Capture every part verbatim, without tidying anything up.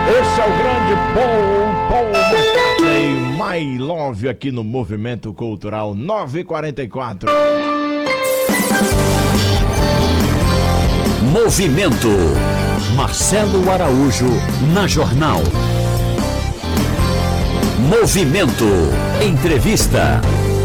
Esse é o grande Paul, Paul McCartney, My Love, aqui no Movimento Cultural nove e quarenta e quatro. Movimento. Marcelo Araújo na Jornal. Movimento. Entrevista.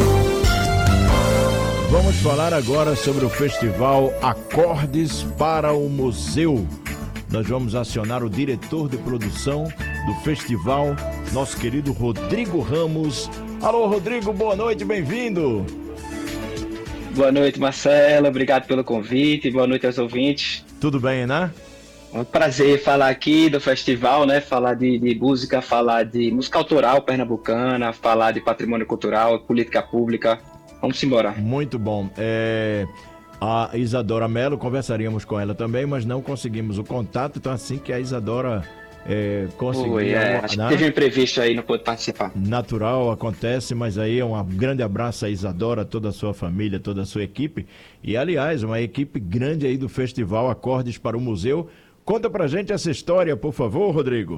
Vamos falar agora sobre o festival Acordes para o Museu. Nós vamos acionar o diretor de produção do festival, nosso querido Rodrigo Ramos. Alô, Rodrigo, boa noite, bem-vindo. Boa noite, Marcelo, obrigado pelo convite, boa noite aos ouvintes. Tudo bem, né? É um prazer falar aqui do festival, né? Falar de, de música, falar de música autoral pernambucana, falar de patrimônio cultural, política pública. Vamos embora. Muito bom. É... A Isadora Mello, conversaríamos com ela também, mas não conseguimos o contato, então assim que a Isadora é, conseguir... Oi, é, acho que teve um imprevisto aí, não pôde participar. Natural, acontece, mas aí é um grande abraço a Isadora, toda a sua família, toda a sua equipe. E, aliás, uma equipe grande aí do Festival Acordes para o Museu. Conta pra gente essa história, por favor, Rodrigo.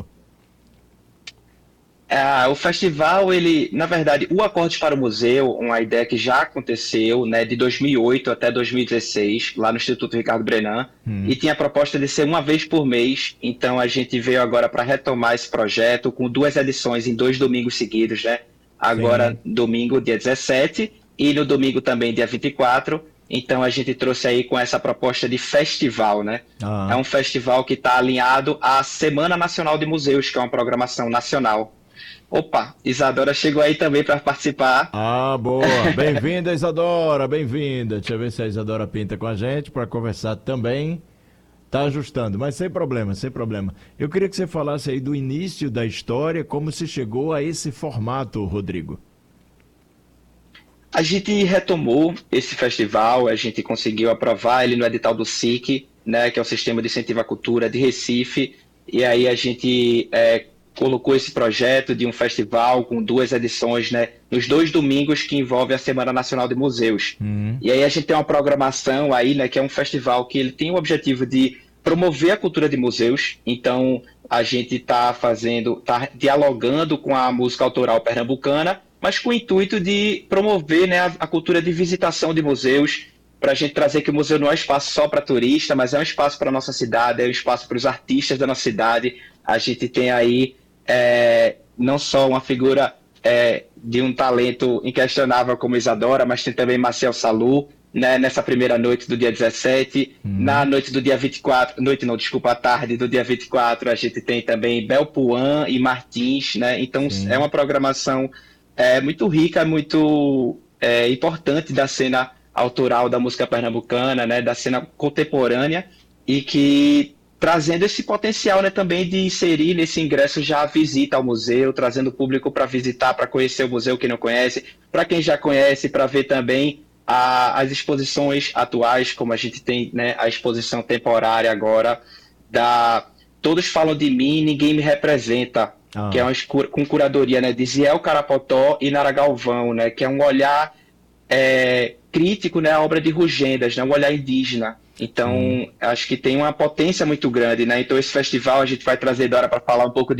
É, o festival, ele, na verdade, o Acordes para o Museu, uma ideia que já aconteceu, né, de dois mil e oito até dois mil e dezesseis, lá no Instituto Ricardo Brenan, hum. e tinha a proposta de ser uma vez por mês. Então a gente veio agora para retomar esse projeto com duas edições em dois domingos seguidos, né? Agora, Sim. domingo, dia dezessete, e no domingo também, dia vinte e quatro. Então a gente trouxe aí com essa proposta de festival, né? Ah. É um festival que está alinhado à Semana Nacional de Museus, que é uma programação nacional. Opa, Isadora chegou aí também para participar. Ah, boa. Bem-vinda, Isadora, bem-vinda. Deixa eu ver se a Isadora pinta com a gente para conversar também. Tá ajustando, mas sem problema, sem problema. Eu queria que você falasse aí do início da história, como se chegou a esse formato, Rodrigo. A gente retomou esse festival, a gente conseguiu aprovar ele no edital do S I C, né, que é o Sistema de Incentivo à Cultura de Recife, e aí a gente... É, colocou esse projeto de um festival com duas edições, né, nos dois domingos que envolve a Semana Nacional de Museus. Uhum. E aí a gente tem uma programação aí, né, que é um festival que ele tem o objetivo de promover a cultura de museus. Então a gente está fazendo, está dialogando com a música autoral pernambucana, mas com o intuito de promover, né, a, a cultura de visitação de museus, para a gente trazer que o museu não é um espaço só para turista, mas é um espaço para a nossa cidade, é um espaço para os artistas da nossa cidade. A gente tem aí É, não só uma figura é, de um talento inquestionável como Isadora, mas tem também Marcel Salou, né, nessa primeira noite do dia dezessete. Hum. Na noite do dia vinte e quatro, noite não, desculpa, à tarde do dia vinte e quatro, a gente tem também Belpuan e Martins, né? Então Sim. é uma programação é, muito rica, muito é, importante da cena autoral da música pernambucana, né, da cena contemporânea, e que trazendo esse potencial, né, também de inserir nesse ingresso já a visita ao museu, trazendo o público para visitar, para conhecer o museu que não conhece, para quem já conhece, para ver também a, as exposições atuais, como a gente tem, né, a exposição temporária agora, da Todos Falam de Mim, Ninguém Me Representa, ah. que é uma com curadoria, né, de Ziel Carapotó e Nara Galvão, né, que é um olhar é, crítico, né, à obra de Rugendas, né, um olhar indígena. Então, hum. acho que tem uma potência muito grande, né? Então, esse festival a gente vai trazer Dora para falar um pouco de